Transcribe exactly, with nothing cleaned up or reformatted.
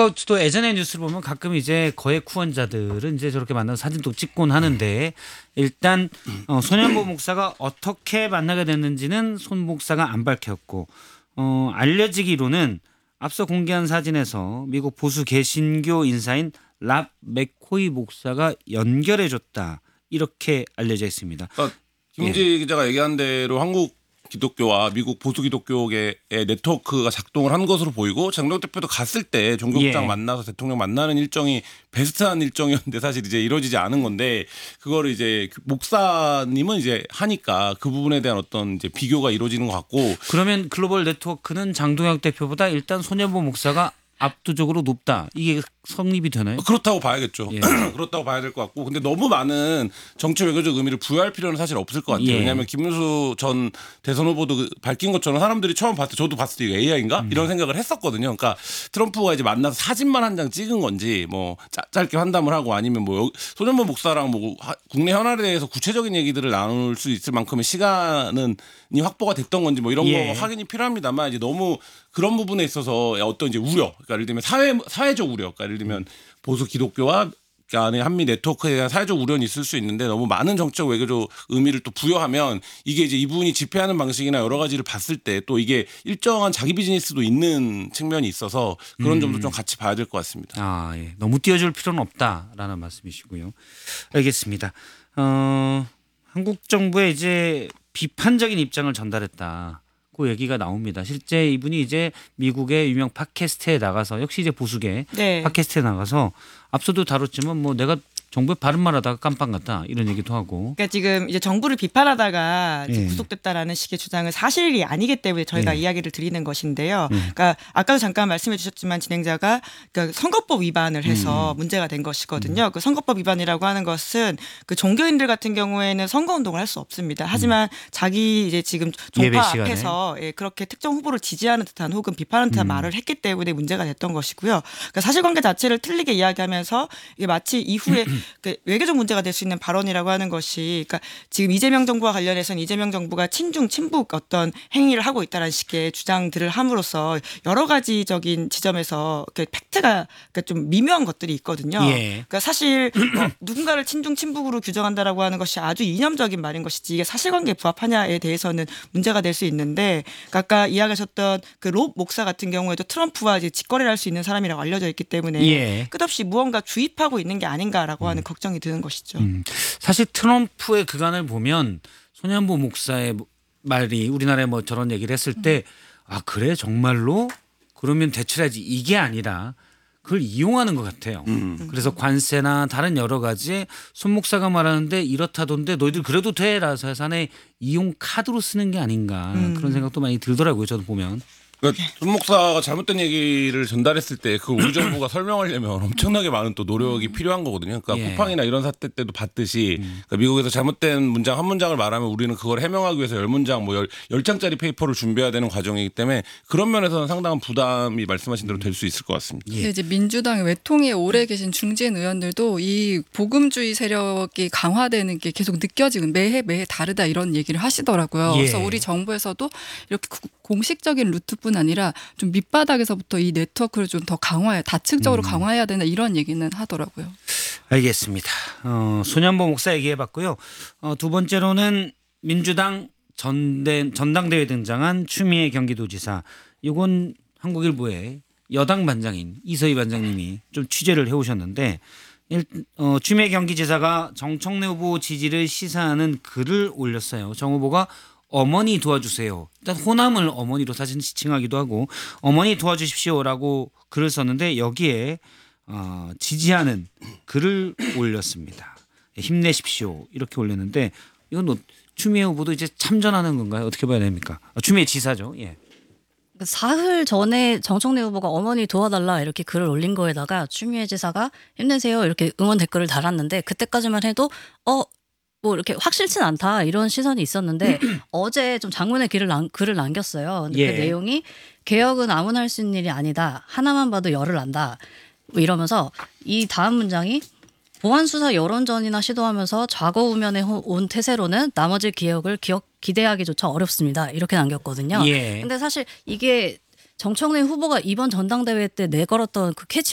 그거 또 예전에 뉴스를 보면 가끔 이제 거액 후원자들은 이제 저렇게 만나서 사진도 찍곤 하는데 일단 어, 손현보 목사가 어떻게 만나게 됐는지는 손 목사가 안 밝혔고 어, 알려지기로는 앞서 공개한 사진에서 미국 보수 개신교 인사인 랍 맥코이 목사가 연결해줬다 이렇게 알려져 있습니다. 그러니까 김지 예. 기자가 얘기한 대로 한국 기독교와 미국 보수 기독교계의 네트워크가 작동을 한 것으로 보이고 장동 대표도 갔을 때 종교국장 예. 만나서 대통령 만나는 일정이 베스트한 일정이었는데 사실 이제 이루어지지 않은 건데 그거를 이제 목사님은 이제 하니까 그 부분에 대한 어떤 이제 비교가 이루어지는 것 같고 그러면 글로벌 네트워크는 장동혁 대표보다 일단 손현보 목사가 압도적으로 높다. 이게 성립이 되나요? 그렇다고 봐야겠죠. 예. 그렇다고 봐야 될 것 같고 근데 너무 많은 정치 외교적 의미를 부여할 필요는 사실 없을 것 같아요. 예. 왜냐하면 김문수 전 대선 후보도 밝힌 것처럼 사람들이 처음 봤을 때 저도 봤을 때 이거 에이아이인가 음. 이런 생각을 했었거든요. 그러니까 트럼프가 이제 만나서 사진만 한 장 찍은 건지 뭐 짧, 짧게 환담을 하고 아니면 뭐 손현보 목사랑 뭐 국내 현안에 대해서 구체적인 얘기들을 나눌 수 있을 만큼의 시간은 확보가 됐던 건지 뭐 이런 예. 거 확인이 필요합니다만 이제 너무 그런 부분에 있어서 어떤 이제 우려, 그러니까 예를 들면 사회 사회적 우려, 그러니까 예를 들면 보수 기독교와 안에 한미 네트워크에 대한 사회적 우려는 있을 수 있는데 너무 많은 정치적 외교적 의미를 또 부여하면 이게 이제 이분이 집회하는 방식이나 여러 가지를 봤을 때 또 이게 일정한 자기 비즈니스도 있는 측면이 있어서 그런 음. 점도 좀 같이 봐야 될 것 같습니다. 아, 예. 너무 띄워줄 필요는 없다라는 말씀이시고요. 알겠습니다. 어, 한국 정부에 이제 비판적인 입장을 전달했다. 그 얘기가 나옵니다. 실제 이분이 이제 미국의 유명 팟캐스트에 나가서 역시 이제 보수계 네. 팟캐스트에 나가서 앞서도 다뤘지만 뭐 내가 정부에 바른 말하다가 깜빵 갔다 이런 얘기도 하고. 그러니까 지금 이제 정부를 비판하다가 이제 예. 구속됐다라는 식의 주장은 사실이 아니기 때문에 저희가 예. 이야기를 드리는 것인데요. 예. 그러니까 아까도 잠깐 말씀해 주셨지만 진행자가 그러니까 선거법 위반을 해서 음. 문제가 된 것이거든요. 음. 그 선거법 위반이라고 하는 것은 그 종교인들 같은 경우에는 선거 운동을 할 수 없습니다. 하지만 음. 자기 이제 지금 예배 종파 시간에. 앞에서 예, 그렇게 특정 후보를 지지하는 듯한 혹은 비판하는 듯한 음. 말을 했기 때문에 문제가 됐던 것이고요. 그러니까 사실관계 자체를 틀리게 이야기하면서 이게 마치 이후에 그 외교적 문제가 될 수 있는 발언이라고 하는 것이 그러니까 지금 이재명 정부와 관련해서는 이재명 정부가 친중 친북 어떤 행위를 하고 있다는 식의 주장들을 함으로써 여러 가지적인 지점에서 팩트가 좀 미묘한 것들이 있거든요. 예. 그러니까 사실 어, 누군가를 친중 친북으로 규정한다라고 하는 것이 아주 이념적인 말인 것이지 이게 사실관계에 부합하냐에 대해서는 문제가 될 수 있는데 그러니까 아까 이야기하셨던 그 롭 목사 같은 경우에도 트럼프와 이제 직거래를 할 수 있는 사람이라고 알려져 있기 때문에 예. 끝없이 무언가 주입하고 있는 게 아닌가라고 하는 걱정이 드는 것이죠. 음, 사실 트럼프의 그간을 보면 손현보 목사의 말이 우리나라에 뭐 저런 얘기를 했을 때 아 그래 정말로 그러면 대출하지 이게 아니라 그걸 이용하는 것 같아요. 음. 그래서 관세나 다른 여러 가지 손 목사가 말하는데 이렇다던데 너희들 그래도 돼라서 해산에 이용 카드로 쓰는 게 아닌가 음. 그런 생각도 많이 들더라고요. 저도 보면. 그러니까 손 목사가 잘못된 얘기를 전달했을 때 그 우리 정부가 설명하려면 엄청나게 많은 또 노력이 필요한 거거든요. 그러니까 예. 쿠팡이나 이런 사태 때도 봤듯이 음. 그러니까 미국에서 잘못된 문장 한 문장을 말하면 우리는 그걸 해명하기 위해서 열 문장 뭐 열, 열 장짜리 페이퍼를 준비해야 되는 과정이기 때문에 그런 면에서는 상당한 부담이 말씀하신 대로 될 수 있을 것 같습니다. 예. 근데 이제 민주당의 외통위에 오래 계신 중진 의원들도 이 복음주의 세력이 강화되는 게 계속 느껴지고 매해 매해 다르다 이런 얘기를 하시더라고요. 예. 그래서 우리 정부에서도 이렇게 공식적인 루트뿐 아니라 좀 밑바닥에서부터 이 네트워크를 좀 더 강화해 다층적으로 음. 강화해야 된다 이런 얘기는 하더라고요. 알겠습니다. 어, 손현보 목사 얘기해봤고요. 어, 두 번째로는 민주당 전대, 전당대회 등장한 추미애 경기도지사. 이건 한국일보의 여당 반장인 이서희 반장님이 좀 취재를 해오셨는데 일, 어, 추미애 경기지사가 정청래 후보 지지를 시사하는 글을 올렸어요. 정 후보가 어머니 도와주세요. 일단 호남을 어머니로 사진 지칭하기도 하고 어머니 도와주십시오라고 글을 썼는데 여기에 어, 지지하는 글을 올렸습니다. 힘내십시오 이렇게 올렸는데 이건 뭐 추미애 후보도 이제 참전하는 건가요? 어떻게 봐야 됩니까? 어, 추미애 지사죠. 예. 사흘 전에 정청래 후보가 어머니 도와달라 이렇게 글을 올린 거에다가 추미애 지사가 힘내세요 이렇게 응원 댓글을 달았는데 그때까지만 해도 어 뭐 이렇게 확실치는 않다 이런 시선이 있었는데 어제 좀 장문의 글을, 남, 글을 남겼어요. 근데 예. 그 내용이 개혁은 아무나 할 수 있는 일이 아니다. 하나만 봐도 열을 난다. 뭐 이러면서 이 다음 문장이 보안수사 여론전이나 시도하면서 좌거우면에 온 태세로는 나머지 기억을 기억, 기대하기조차 어렵습니다. 이렇게 남겼거든요. 예. 근데 사실 이게 정청래 후보가 이번 전당대회 때 내걸었던 그 캐치